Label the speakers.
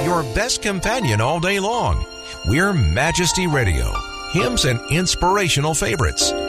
Speaker 1: your best companion all day long. We're Majesty Radio, hymns and inspirational favorites.